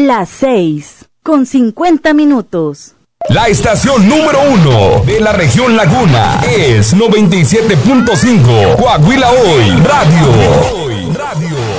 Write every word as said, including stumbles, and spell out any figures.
Las seis, con cincuenta minutos. La estación número uno de la región Laguna es noventa y siete punto cinco Coahuila Hoy Radio. Radio.